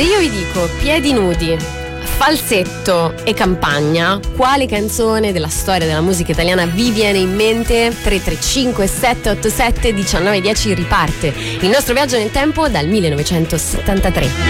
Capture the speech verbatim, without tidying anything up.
Se io vi dico piedi nudi, falsetto e campagna, quale canzone della storia della musica italiana vi viene in mente? Tre tre cinque sette otto sette uno nove uno zero riparte il nostro viaggio nel tempo dal millenovecentosettantatré.